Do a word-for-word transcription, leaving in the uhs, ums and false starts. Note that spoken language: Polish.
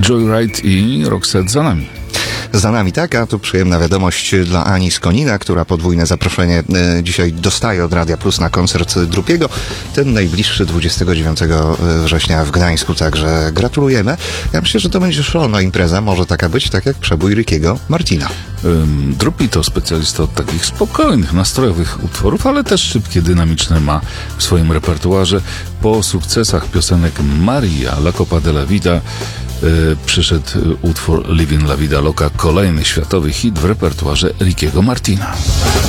Joyride i Roxette za nami. Za nami, tak, a tu przyjemna wiadomość dla Ani z Konina, która podwójne zaproszenie e, dzisiaj dostaje od Radia Plus na koncert Drupiego. Ten najbliższy dwudziestego dziewiątego września w Gdańsku, także gratulujemy. Ja myślę, że to będzie szalona impreza, może taka być, tak jak przebój Rickiego Martina. Ym, Drupi to specjalista od takich spokojnych, nastrojowych utworów, ale też szybkie, dynamiczne ma w swoim repertuarze. Po sukcesach piosenek Maria, La Copa de la Vida Yy, przyszedł utwór Living La Vida Loca, kolejny światowy hit w repertuarze Rickiego Martina.